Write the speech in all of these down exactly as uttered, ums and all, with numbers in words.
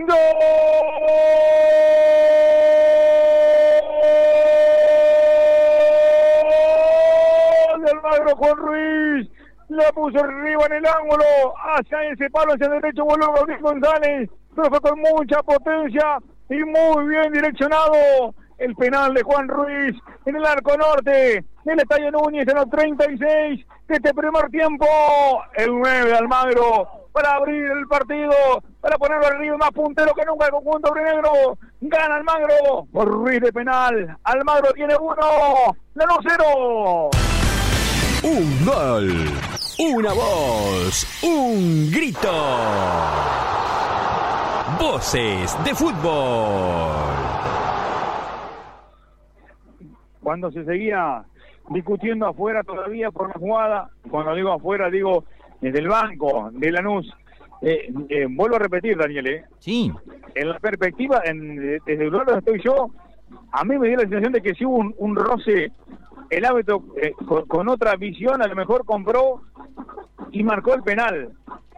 Del Magro Juan Ruiz, la puso arriba en el ángulo, hacia ese palo, hacia el derecho, volvió Gabriel González, pero fue con mucha potencia y muy bien direccionado. El penal de Juan Ruiz en el arco norte del Estadio Núñez en los treinta y seis de este primer tiempo. El nueve de Almagro para abrir el partido, para ponerlo arriba, más puntero que nunca el conjunto aurinegro. Gana Almagro por Ruiz de penal. Almagro tiene uno, Lanús cero. Un gol, una voz, un grito. Voces de fútbol. Cuando se seguía discutiendo afuera todavía por la jugada, cuando digo afuera digo desde el banco de Lanús, eh, eh, vuelvo a repetir, Daniel, eh. Sí. En la perspectiva, en, desde el lugar donde estoy yo, a mí me dio la sensación de que si hubo un, un roce, el árbitro eh, con, con otra visión a lo mejor compró y marcó el penal.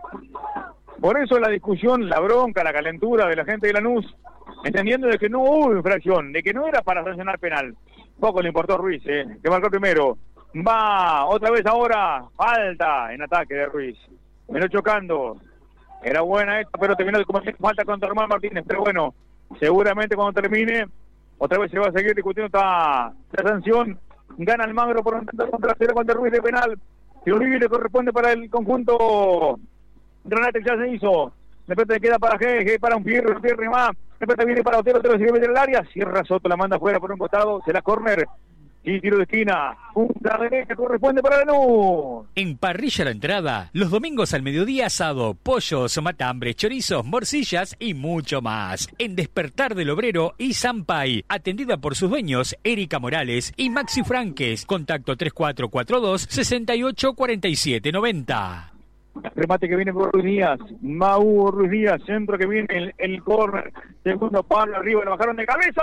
Por eso la discusión, la bronca, la calentura de la gente de Lanús, entendiendo de que no hubo infracción, de que no era para sancionar penal. Poco le importó a Ruiz, eh, que marcó primero. Va otra vez ahora, falta en ataque de Ruiz. Me lo chocando. Era buena esta, pero terminó de cometer falta contra Román Martínez. Pero bueno, seguramente cuando termine, otra vez se va a seguir discutiendo esta, esta sanción. Gana Almagro por un tanto contra cero contra Ruiz de penal. Tiro libre corresponde para el conjunto Granate, ya se hizo. De repente queda para G, G para un Pierre, un Pierre más. De repente viene para Otero, Otero sigue meter el área. Cierra Soto, la manda afuera por un costado. Será córner. Y tiro de esquina. Punta derecha corresponde para Lanús. En Parrilla La Entrada, los domingos al mediodía asado, pollos, matambres, chorizos, morcillas y mucho más. En Despertar del Obrero y Sampay, atendida por sus dueños, Erika Morales y Maxi Franques. Contacto tres cuatro cuatro dos, seis ocho cuatro siete nueve cero. Remate que viene por Ruiz Díaz. Mau Ruiz Díaz, centro que viene el, el córner. Segundo palo arriba, le bajaron de cabeza.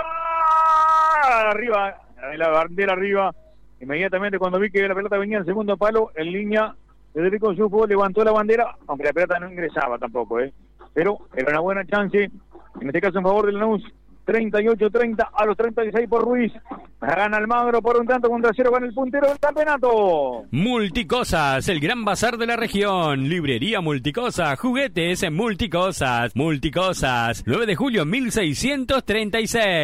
Arriba, la bandera arriba. Inmediatamente cuando vi que la pelota venía en segundo palo, en línea, Federico Yufo levantó la bandera, aunque la pelota no ingresaba tampoco, ¿eh? Pero era una buena chance, en este caso en favor del Lanús. treinta y ocho treinta a los treinta y seis por Ruiz. Gana Almagro por un tanto contra cero con el puntero del campeonato. Multicosas, el gran bazar de la región. Librería Multicosas, juguetes en Multicosas. Multicosas, nueve de julio mil seiscientos treinta y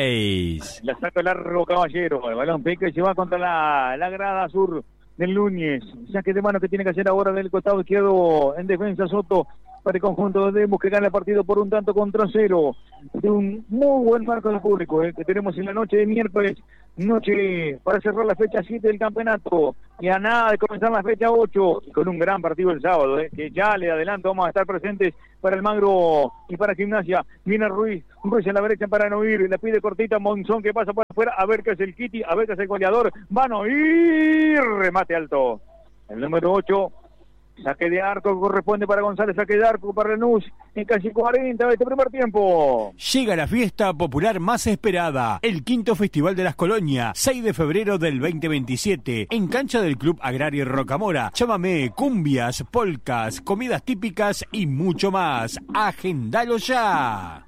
seis. La saca largo Caballero. El balón pica y se va contra la, la grada sur del Núñez. Saque de mano que tiene que hacer ahora del costado izquierdo en defensa Soto. Para el conjunto de Demos que gana el partido por un tanto contra cero. De un muy buen marco del público eh, que tenemos en la noche de miércoles, noche para cerrar la fecha siete del campeonato, y a nada de comenzar la fecha ocho, con un gran partido el sábado, eh, que ya le adelanto vamos a estar presentes para el Magro y para Gimnasia. Viene Ruiz, Ruiz en la derecha para no ir, la pide cortita Monzón que pasa por afuera, a ver qué es el Kitty, a ver qué es el goleador, van a ir, remate alto. El número ocho, saque de arco corresponde para González, saque de arco para Lanús en casi cuarenta de este primer tiempo. Llega la fiesta popular más esperada, el quinto Festival de las Colonias, seis de febrero del veinte veintisiete, en cancha del Club Agrario Rocamora. Chamamé, cumbias, polcas, comidas típicas y mucho más. Agendalo ya.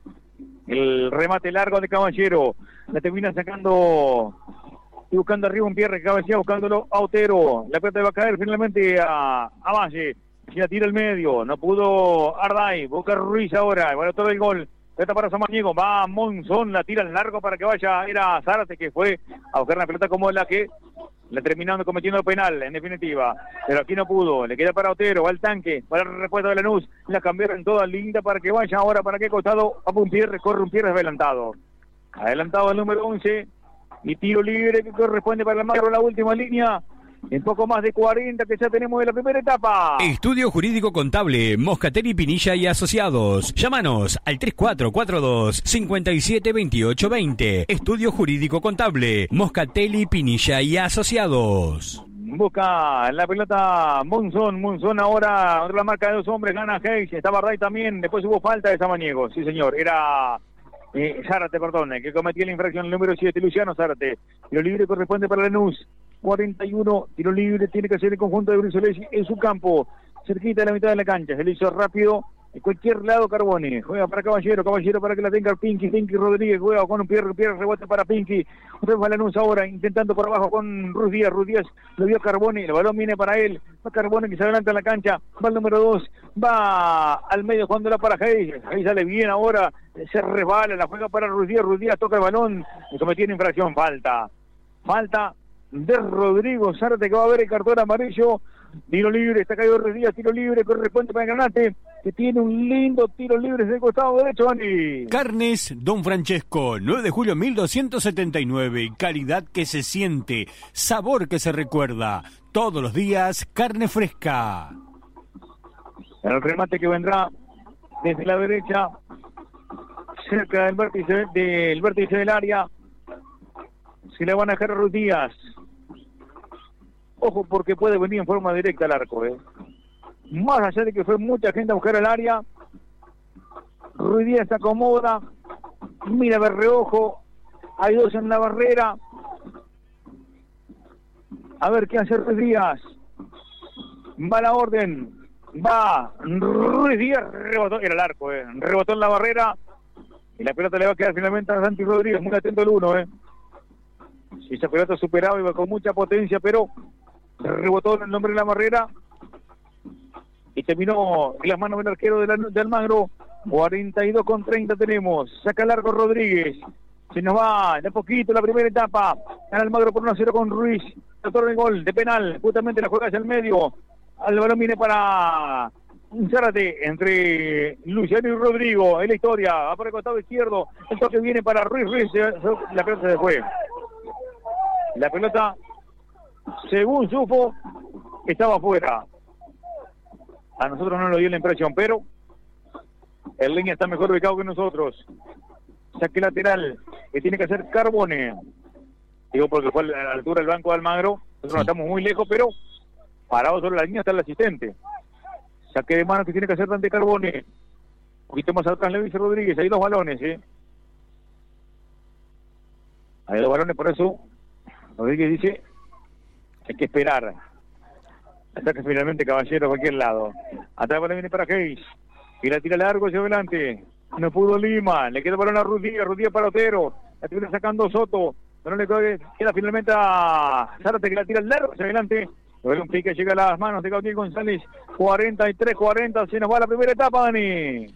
El remate largo de Caballero, la termina sacando y buscando arriba un Pierre, cabecea buscándolo a Otero. La pelota va a caer finalmente a, a Valle. Y la tira al medio. No pudo Arday. Busca Ruiz ahora. Bueno, todo el gol. Pelota para Samaniego. Va Monzón. La tira al largo para que vaya. Era Zárate que fue a buscar una pelota como la que le terminaron cometiendo el penal, en definitiva. Pero aquí no pudo. Le queda para Otero. Va al tanque. Para la respuesta de Lanús. La cambiaron toda linda para que vaya ahora. ¿Para qué costado? Va un Pierre. Corre un Pierre adelantado. Adelantado el número once. Y tiro libre que corresponde para el Magro, la última línea. En poco más de cuarenta que ya tenemos de la primera etapa. Estudio Jurídico Contable, Moscatelli, Pinilla y Asociados. Llámanos al tres cuatro cuatro dos, cinco siete dos ocho dos cero. Estudio Jurídico Contable, Moscatelli, Pinilla y Asociados. Busca la pelota Monzón. Monzón ahora, otra marca de dos hombres, gana Hayes. Estaba Ray también. Después hubo falta de Samaniego. Sí, señor. Era Eh, Zárate, perdón, que cometió la infracción el número siete, Luciano Zárate. Tiro libre corresponde para Lanús. cuarenta y uno, tiro libre tiene que hacer el conjunto de Brisolesi en su campo, cerquita de la mitad de la cancha. Se le hizo rápido de cualquier lado Carbone, juega para Caballero, Caballero para que la tenga Pinky, Pinky Rodríguez, juega con un Pierre, Pierre rebote para Pinky, otra vez Lanús ahora, intentando por abajo con Ruiz Díaz, Ruiz Díaz lo vio Carbone, el balón viene para él, va Carbone que se adelanta en la cancha, va el número dos, va al medio jugándola para Hayes, ahí sale bien ahora, se resbala, la juega para Ruiz Díaz, Ruiz Díaz toca el balón, y cometió una infracción, falta, falta de Rodrigo Zárate, que va a ver el cartón amarillo. Tiro libre, está caído Ruiz Díaz, tiro libre, corresponde para Granate, que tiene un lindo tiro libre desde el costado derecho, Ani. Carnes Don Francesco, nueve de julio mil doscientos setenta y nueve, calidad que se siente, sabor que se recuerda, todos los días carne fresca. El remate que vendrá desde la derecha, cerca del vértice del, vértice del área, se le van a dejar a Ruiz Díaz. Ojo porque puede venir en forma directa al arco, ¿eh? Más allá de que fue mucha gente a buscar el área, Ruiz Díaz se acomoda, mira de reojo, hay dos en la barrera, a ver qué hace Ruiz Díaz, va la orden, va Ruiz Díaz, rebotó, era el arco, ¿eh? Rebotó en la barrera, y la pelota le va a quedar finalmente a Santi Rodríguez, muy atento el uno, ¿eh? Si esa pelota superaba, iba con mucha potencia, pero rebotó en el nombre de la barrera y terminó en las manos del arquero de, la, de Almagro. Cuarenta y dos con treinta tenemos, saca largo Rodríguez, se nos va de poquito la primera etapa, gana Almagro por uno a cero con Ruiz, se otorga el gol de penal, justamente la juega hacia el medio, el balón viene para Zárate entre Luciano y Rodrigo, es la historia, va por el costado izquierdo, el toque viene para Ruiz, Ruiz, la pelota se fue, la pelota según Sufo estaba afuera, a nosotros no nos dio la impresión, pero el línea está mejor ubicado que nosotros. Saque lateral que tiene que hacer Carbone, digo porque fue a la altura del banco de Almagro, nosotros sí. No estamos muy lejos, pero parado sobre la línea está el asistente. Saque de mano que tiene que hacer Dante Carbone, un poquito más atrás Levis Rodríguez, hay dos balones, ¿eh? Hay dos balones, por eso Rodríguez dice hay que esperar hasta que finalmente Caballero a cualquier lado. Atrás viene para Hayes, y la tira largo hacia adelante, no pudo Lima, le queda el balón a Ruiz Díaz, Ruiz Díaz para Otero, la tira sacando Soto, no le queda, queda finalmente a Zárate que la tira largo hacia adelante, luego un pique llega a las manos de Gabriel González. Cuarenta y tres cuarenta, se nos va la primera etapa, Dani.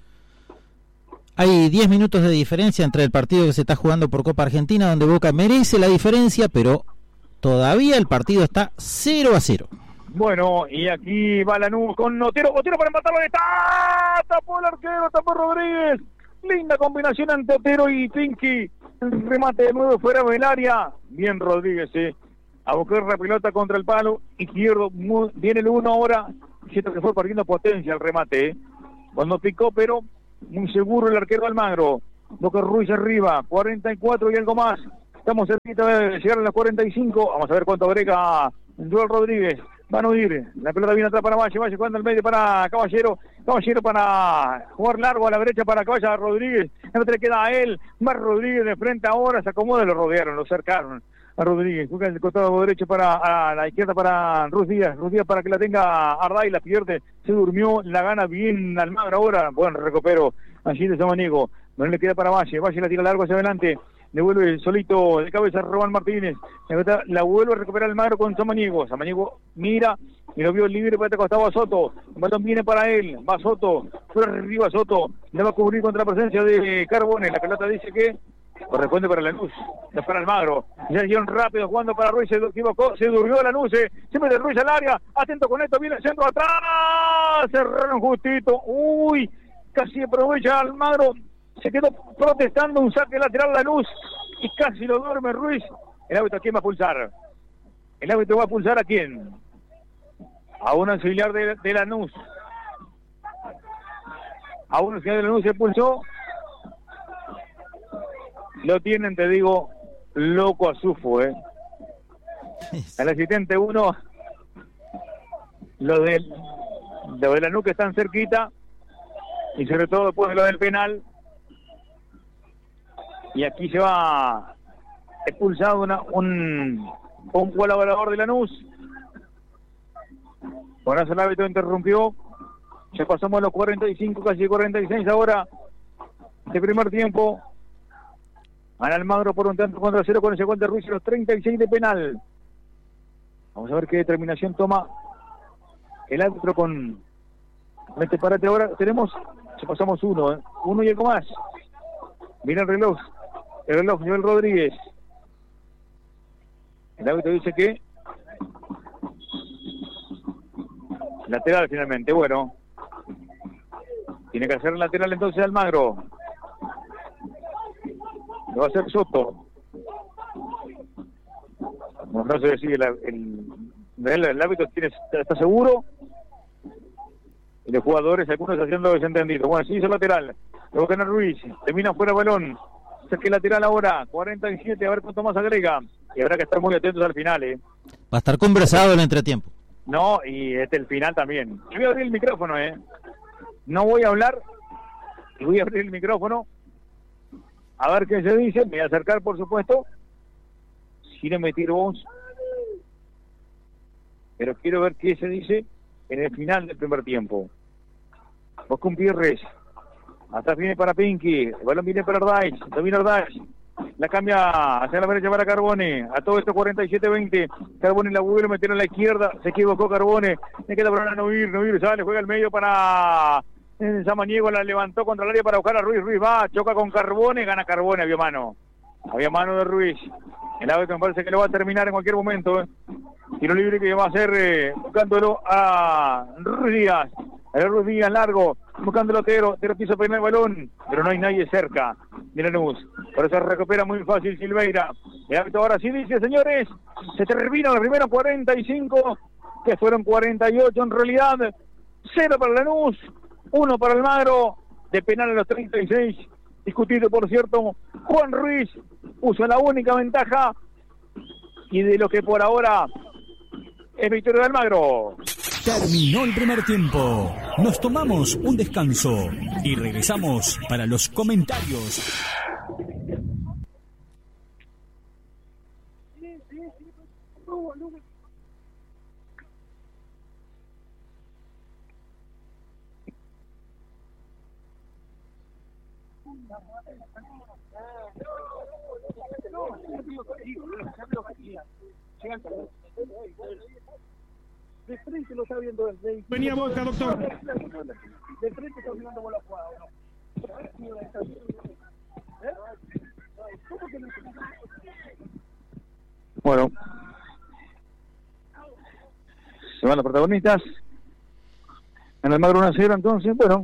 Hay diez minutos de diferencia entre el partido que se está jugando por Copa Argentina, donde Boca merece la diferencia, pero todavía el partido está cero a cero. Bueno, y aquí va Lanús con Otero, Otero para empatarlo, está, tapó el arquero, tapó Rodríguez, linda combinación ante Otero y Pinky, el remate de nuevo fuera del área, bien Rodríguez, eh. a buscar la pelota contra el palo izquierdo, muy, viene el uno ahora, siento que fue perdiendo potencia el remate, eh. cuando picó, pero muy seguro el arquero Almagro, Boca Ruiz arriba, cuarenta y cuatro y algo más, estamos cerquita de llegar a las cuarenta y cinco, vamos a ver cuánto agrega Joel Rodríguez. Van a huir, la pelota viene atrás para Valle, Valle jugando al medio para Caballero, Caballero para jugar largo a la derecha para que vaya Rodríguez, no le queda a él, más Rodríguez de frente ahora, se acomoda, lo rodearon, lo cercaron a Rodríguez, juega el costado derecho para a la izquierda para Ruiz Díaz, Ruiz Díaz para que la tenga Arday, la pierde, se durmió, la gana bien Almagro ahora, buen recupero allí de Samaniego, no le queda para Valle, Valle la tira largo hacia adelante, devuelve solito de cabeza Román Martínez, la vuelve a recuperar Almagro con Samaniego, Samaniego mira y lo vio libre para este costado a Soto, el balón viene para él, va Soto, fuera arriba Soto, le va a cubrir contra la presencia de Carbone, la pelota dice que corresponde para Lanús, es para Almagro, ya hicieron rápido jugando para Ruiz, se equivocó, se durmió Lanús, se mete Ruiz al área, atento con esto, viene el centro atrás, cerraron justito, uy, casi aprovecha Almagro, se quedó protestando un saque lateral Lanús y casi lo duerme Ruiz. El árbitro a quién va a pulsar. El árbitro va a pulsar a quién. A un auxiliar de, de Lanús. A un auxiliar de Lanús se pulsó. Lo tienen, te digo, loco a Sufo, eh. El asistente uno, lo de, lo de Lanús que están cerquita y sobre todo después de lo del penal. Y aquí se va expulsado una, un, un colaborador de Lanús. Por eso el árbitro interrumpió Ya pasamos los cuarenta y cinco, casi cuarenta y seis ahora de primer tiempo. Gana Almagro por un tanto contra cero con ese gol de Ruiz a los treinta y seis de penal. Vamos a ver qué determinación toma el árbitro con este parate. Ahora tenemos, ya pasamos uno, ¿eh? uno y algo más. Mira el reloj, el reloj Joel Rodríguez. El árbitro dice que lateral finalmente. Bueno, tiene que hacer lateral entonces Almagro. Lo va a hacer Soto. No, no sé si el, el, el, el árbitro tiene, está, está seguro. Y los jugadores, algunos haciendo desentendido. Bueno, sí hizo lateral. Luego gana Ruiz. Termina fuera balón. Saque lateral ahora. cuarenta y siete. A ver cuánto más agrega. Y habrá que estar muy atentos al final, ¿eh? Va a estar conversado el entretiempo. No, y este el final también. Yo voy a abrir el micrófono, ¿eh? No voy a hablar. Y voy a abrir el micrófono. A ver qué se dice. Me voy a acercar, por supuesto. Sin emitir voz. Pero quiero ver qué se dice en el final del primer tiempo. Bosco Pierres. Atrás viene para Pinky. El balón viene para Ardais. Domina Ardais. La cambia hacia la derecha para Carbone. A todo esto cuarenta y siete veinte. Carbone la vuelve a meter a la izquierda. Se equivocó Carbone. Le queda para Novir. Novir sale, juega al medio para Samaniego. La levantó contra el área para buscar a Ruiz. Ruiz va, choca con Carbone. Gana Carbone. Había mano. Había mano de Ruiz. El árbitro me parece que lo va a terminar en cualquier momento. ¿eh? Tiro libre que va a hacer eh, buscándolo a Ruiz Díaz. El Ruiz Díaz largo, buscando el Otero. Otero quiso peinar el balón, pero no hay nadie cerca de Lanús. Por eso recupera muy fácil Silveira. El árbitro ahora sí dice, señores, se termina los primeros cuarenta y cinco, que fueron cuarenta y ocho en realidad. Cero para Lanús, uno para Almagro, de penal a los treinta y seis. Discutido, por cierto, Juan Ruiz puso la única ventaja y de lo que por ahora es victoria de Almagro. Terminó el primer tiempo. Nos tomamos un descanso y regresamos para los comentarios. De frente lo está viendo desde... Venía Boca, doctor. De frente está mirando bola jugada, ¿no? Bueno, se van los protagonistas. En Almagro uno a cero, entonces, bueno,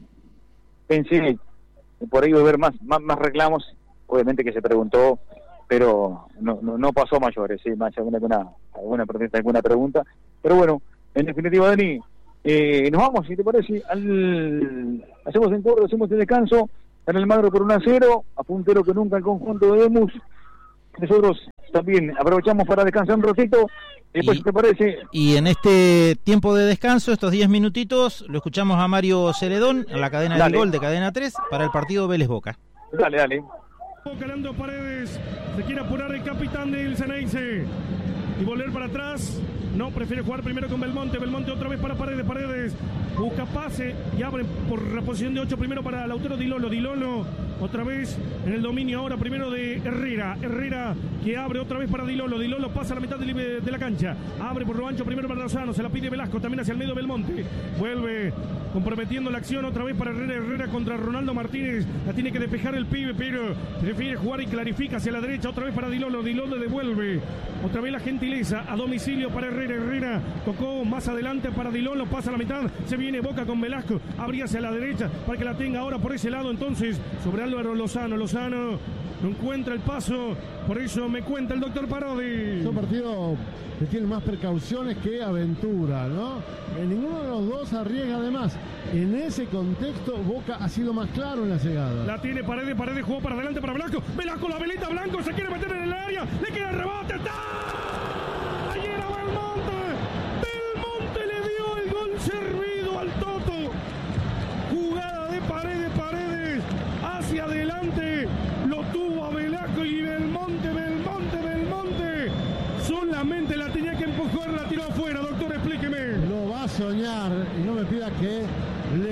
pensé que por ahí iba a haber más, más, más reclamos. Obviamente que se preguntó, pero no, no, no pasó a mayores, sí, más alguna, alguna, alguna, alguna pregunta. Pero bueno, en definitiva, Dani, eh, nos vamos, si te parece, al, hacemos en corto, hacemos el descanso, en el Almagro por uno a cero, a puntero que nunca el conjunto de Emus. Nosotros también aprovechamos para descansar un ratito, y después, si te parece... Y en este tiempo de descanso, estos diez minutitos, lo escuchamos a Mario Celedón, en la cadena Dale. del gol de Cadena tres, para el partido Vélez Boca. Dale, dale. Ganando Paredes, se quiere apurar el capitán del Ceneice y volver para atrás. No, prefiere jugar primero con Belmonte. Belmonte otra vez para Paredes. Paredes busca pase y abre por la posición de ocho primero para Lautaro Di Lolo. Di Lolo otra vez en el dominio ahora primero de Herrera. Herrera que abre otra vez para Di Lolo. Di Lolo pasa a la mitad de, de la cancha. Abre por lo ancho primero para Lozano. Se la pide Velasco también hacia el medio Belmonte. Vuelve comprometiendo la acción otra vez para Herrera. Herrera contra Ronaldo Martínez. La tiene que despejar el pibe, pero prefiere jugar y clarifica hacia la derecha. Otra vez para Di Lolo. Di Lolo devuelve. Otra vez la gentileza a domicilio para Herrera. Herrera tocó más adelante para Di Lolo. Pasa a la mitad. Se viene Boca con Velasco. Abría hacia la derecha para que la tenga ahora por ese lado. Entonces sobre Álvaro Lozano. Lozano no encuentra el paso. Por eso me cuenta el doctor Parodi. Es un partido que tiene más precauciones que aventura, ¿no? En ninguno de los dos arriesga además. En ese contexto, Boca ha sido más claro en la llegada. La tiene Paredes. Paredes jugó para adelante para Velasco. Velasco, la velita, Blanco se quiere meter en el área. Le queda el rebote. ¡Está! ¡Ahí era Belmonte! Belmonte le dio el gol servido al Toto. Jugada de Paredes. Paredes hacia adelante. Lo tuvo a Velasco y Belmonte, Belmonte, Belmonte. Solamente la tenía que empujar, la tiró afuera. Doctor, explíqueme. Lo va a soñar y no me pida que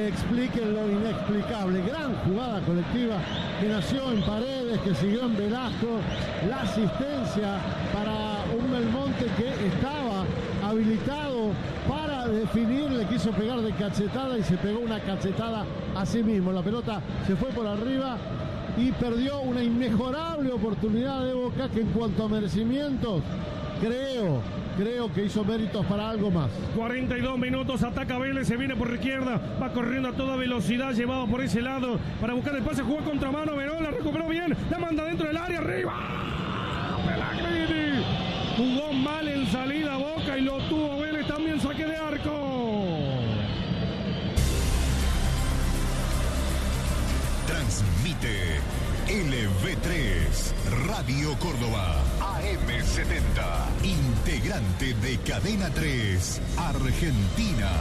expliquen lo inexplicable. Gran jugada colectiva que nació en Paredes, que siguió en Velasco. La asistencia para un Belmonte que estaba habilitado para definir, le quiso pegar de cachetada y se pegó una cachetada a sí mismo. La pelota se fue por arriba y perdió una inmejorable oportunidad de Boca, que en cuanto a merecimientos, creo, creo que hizo méritos para algo más. cuarenta y dos minutos, ataca Vélez, se viene por la izquierda, va corriendo a toda velocidad, llevado por ese lado para buscar el pase, jugó contra mano, Verón la recuperó bien, la manda dentro del área, arriba. Pellegrini jugó mal en salida Boca y lo tuvo Vélez, también saque de arco. Transmite L V tres, Radio Córdoba, A M setenta, integrante de Cadena tres, Argentina.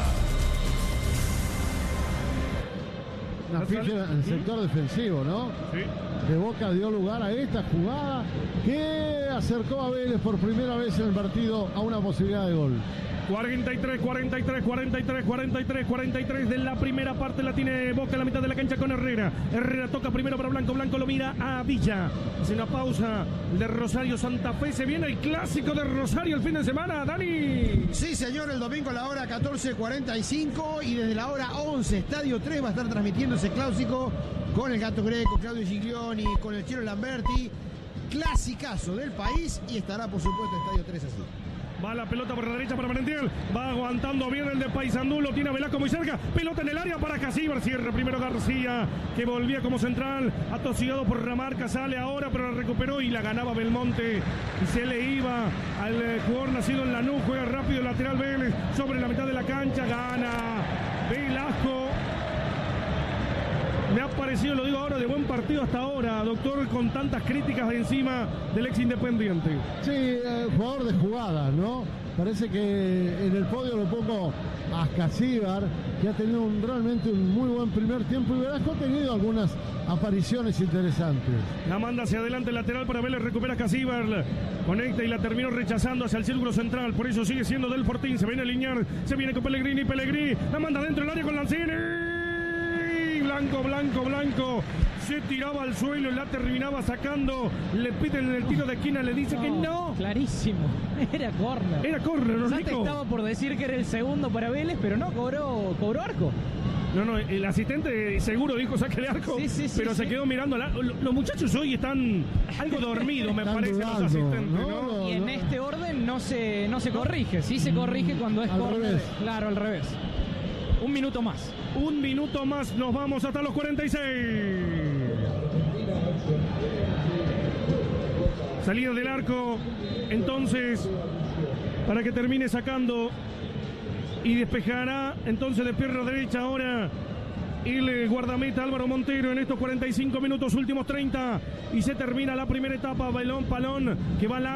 Una ficha en el sector defensivo, ¿no? Sí. De Boca dio lugar a esta jugada que acercó a Vélez por primera vez en el partido a una posibilidad de gol. cuarenta y tres, cuarenta y tres, cuarenta y tres, cuarenta y tres, cuarenta y tres de la primera parte la tiene Boca en la mitad de la cancha con Herrera. Herrera toca primero para Blanco, Blanco lo mira a Villa. Hace una pausa de Rosario Santa Fe. Se viene el clásico de Rosario el fin de semana, Dani. Sí, señor, el domingo a la hora catorce cuarenta y cinco y desde la hora once, Estadio tres va a estar transmitiendo ese clásico con el Gato Greco, Claudio Giglioni, con el Chelo Lamberti. Clasicazo del país y estará, por supuesto, Estadio tres así. Va la pelota por la derecha para Merentiel. Va aguantando bien el de Paysandú. Lo tiene a Velasco muy cerca. Pelota en el área para Casíbar. Cierra primero García, que volvía como central. Atosigado por la marca. Sale ahora, pero la recuperó y la ganaba Belmonte. Y se le iba al jugador nacido en Lanús. Juega rápido el lateral Vélez. Sobre la mitad de la cancha. Gana Velasco. Me ha parecido, lo digo ahora, de buen partido hasta ahora, doctor, con tantas críticas encima del ex Independiente. Sí, eh, jugador de jugadas, ¿no? Parece que en el podio lo pongo a Casíbar, que ha tenido un, realmente un muy buen primer tiempo, y Velasco ha tenido algunas apariciones interesantes. La manda hacia adelante el lateral para Vélez, recupera Casíbar, conecta y la terminó rechazando hacia el círculo central, por eso sigue siendo del Fortín. Se viene a alinear, se viene con Pellegrini, Pellegrini, la manda dentro del área con Lanzini. Blanco, Blanco, Blanco, se tiraba al suelo y la terminaba sacando. Le piden el tiro de esquina, le dice no, que no. Clarísimo, era córner. Era córner, ¿no, ya Nico? te estaba por decir que era el segundo para Vélez, pero no, cobró, cobró arco. No, no, el asistente seguro dijo saque de arco, sí, sí, sí, pero sí. se quedó mirando. La, los muchachos hoy están algo dormidos, me parece, dudando, los asistentes. ¿no? ¿no? Y en este orden no se, no se corrige, sí se corrige cuando es córner. Claro, al revés. Un minuto más. Un minuto más, nos vamos hasta los cuarenta y seis. Salida del arco, entonces, para que termine sacando y despejará, entonces de pierna derecha ahora el guardameta Álvaro Montero en estos cuarenta y cinco minutos, últimos treinta, y se termina la primera etapa. Balón, palón, que va largo.